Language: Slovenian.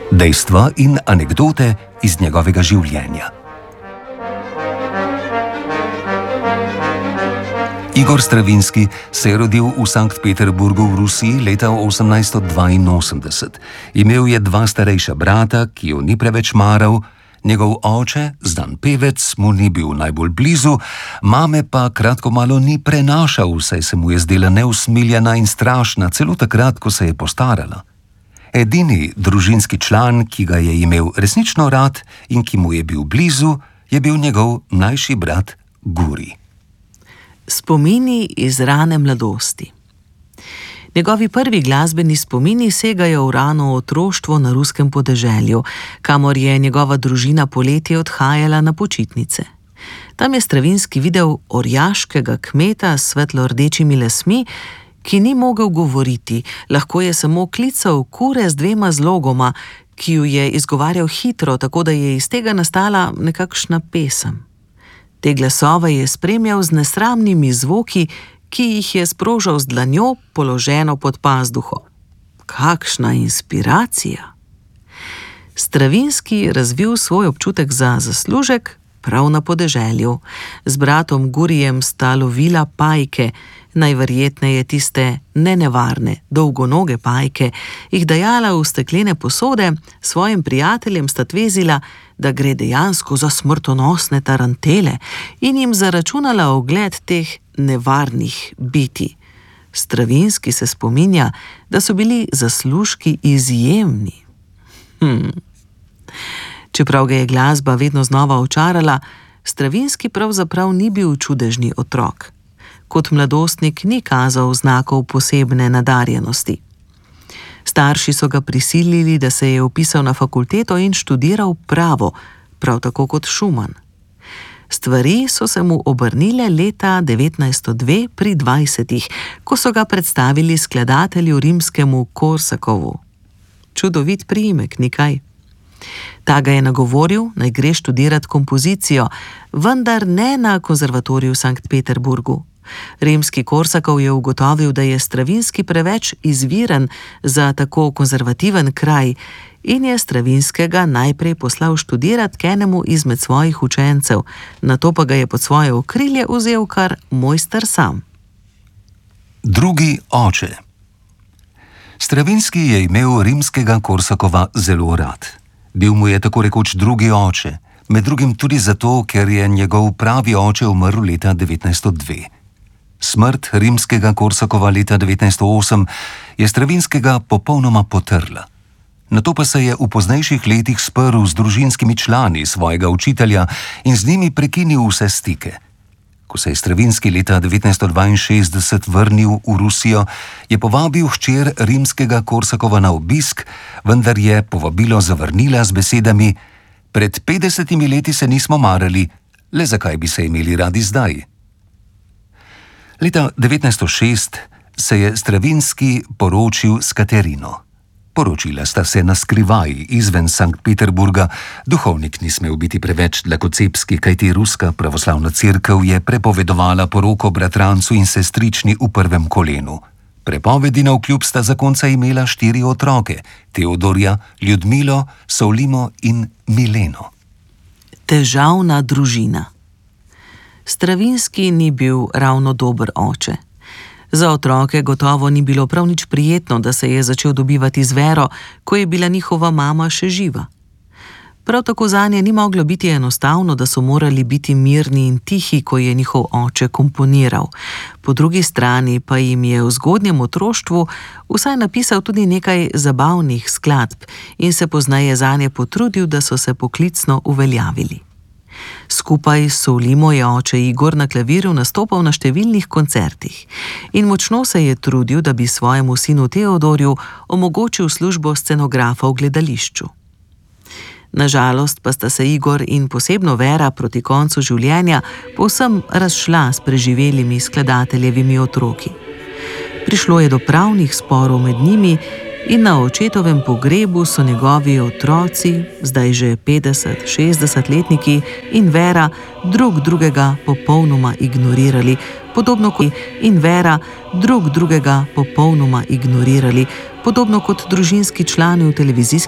Dejstva in anekdote iz njegovega življenja. Igor Stravinski se je rodil v Sankt Peterburgu v Rusiji leta 1882. Imel je dva starejša brata, ki jo ni preveč maral, njegov oče, znan pevec, mu ni bil najbolj blizu, mame pa kratko malo ni prenašal, saj se mu je zdela neusmiljena in strašna, celo takrat, ko se je postarala. Edini družinski član, ki ga je imel resnično rad in ki mu je bil blizu, je bil njegov mlajši brat Guri. Spomini iz rane mladosti. Njegovi prvi glasbeni spomini segajo v rano otroštvo na ruskem podeželju, kamor je njegova družina poleti odhajala na počitnice. Tam je Stravinski videl orjaškega kmeta s svetlo-rdečimi lasmi, ki ni mogel govoriti, lahko je samo klical kure z dvema zlogoma, ki ju je izgovarjal hitro, tako da je iz tega nastala nekakšna pesem. Te glasove je spremljal z nesramnimi zvoki, ki jih je sprožal z dlanjo, položeno pod pazduho. Kakšna inspiracija! Stravinski razvil svoj občutek za zaslužek prav na podeželju. Z bratom Gurijem sta lovila pajke, najverjetneje tiste nenevarne, dolgonoge pajke, jih dajala v steklene posode, svojim prijateljem sta tvezila, da gre dejansko za smrtonosne tarantele in jim zaračunala ogled teh nevarnih bitij. Stravinski se spominja, da so bili zaslužki izjemni. Čeprav ga je glasba vedno znova očarala, Stravinski pravzaprav ni bil čudežni otrok. Kot mladostnik ni kazal znakov posebne nadarjenosti. Starši so ga prisilili, da se je vpisal na fakulteto in študiral pravo, prav tako kot Schumann. Stvari so se mu obrnile leta 1902 pri 20, ko so ga predstavili skladatelju rimskemu Korsakovu. Čudovit priimek, nikaj. Ta ga je nagovoril, naj gre študirat kompozicijo, vendar ne na konzervatoriju v Sankt Peterburgu. Rimski Korsakov je ugotovil, da je Stravinski preveč izviren za tako konzervativen kraj in je Stravinskega najprej poslal študirat k enemu izmed svojih učencev, nato pa ga je pod svoje okrilje vzel kar mojster sam. Drugi oče. Stravinski je imel rimskega Korsakova zelo rad. Bil mu je tako rekoč drugi oče, med drugim tudi zato, ker je njegov pravi oče umrl leta 1902. Smrt rimskega Korsakova leta 1908 je Stravinskega popolnoma potrla. Nato pa se je v poznejših letih sprl z družinskimi člani svojega učitelja in z njimi prekinil vse stike. Ko se je Stravinski leta 1962 vrnil v Rusijo, je povabil hčer rimskega Korsakova na obisk, vendar je povabilo zavrnila z besedami: "Pred 50 leti se nismo marali, le zakaj bi se imeli radi zdaj?" Leta 1906 se je Stravinski poročil s Katerino. Poročila sta se na skrivaj, izven Sankt Peterburga. Duhovnik ni smel biti preveč dlakocepski, kajti ruska pravoslavna cerkev je prepovedovala poroko bratrancu in sestrični v prvem kolenu. Prepovedi navkljub sta zakonca imela 4 otroke: Teodorja, Ljudmilo, Soulimo in Mileno. Težavna družina. Stravinski ni bil ravno dober oče. Za otroke gotovo ni bilo prav nič prijetno, da se je začel dobivati z Vero, ko je bila njihova mama še živa. Prav tako zanje ni moglo biti enostavno, da so morali biti mirni in tihi, ko je njihov oče komponiral. Po drugi strani pa jim je v zgodnjem otroštvu vsaj napisal tudi nekaj zabavnih skladb in se pozneje zanje potrudil, da so se poklicno uveljavili. Skupaj s Soulimo je oče Igor na klavirju nastopal na številnih koncertih in močno se je trudil, da bi svojemu sinu Teodorju omogočil službo scenografa v gledališču. Nažalost pa sta se Igor in posebno Vera proti koncu življenja povsem razšla s preživelimi skladateljevimi otroki. Prišlo je do pravnih sporov med njimi in na očetovem pogrebu so njegovi otroci, zdaj že 50-60-letniki, in Vera drug drugega popolnoma ignorirali, podobno kot družinski člani v televizijskih